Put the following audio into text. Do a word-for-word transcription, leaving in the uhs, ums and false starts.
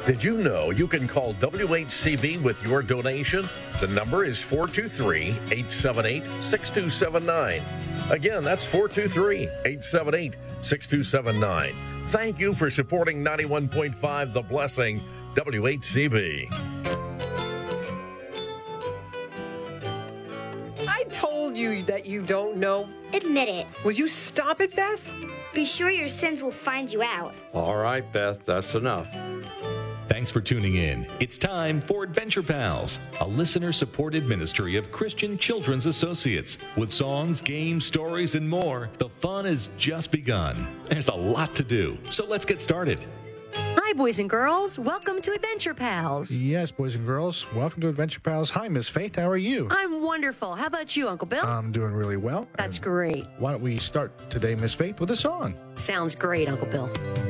Did you know you can call W H C B with your donation? The number is four two three, eight seven eight, six two seven nine. Again, that's four two three, eight seven eight, six two seven nine. Thank you for supporting ninety-one point five The Blessing, W H C B. I told you that you don't know. Admit it. Will you stop it, Beth? Be sure your sins will find you out. All right, Beth, that's enough. Thanks for tuning in. It's time for Adventure Pals, a listener-supported ministry of Christian Children's Associates. With songs, games, stories, and more, the fun has just begun. There's a lot to do, so let's get started. Hi, boys and girls. Welcome to Adventure Pals. Yes, boys and girls. Welcome to Adventure Pals. Hi, Miss Faith. How are you? I'm wonderful. How about you, Uncle Bill? I'm doing really well. That's And great. Why don't we start today, Miss Faith, with a song? Sounds great, Uncle Bill.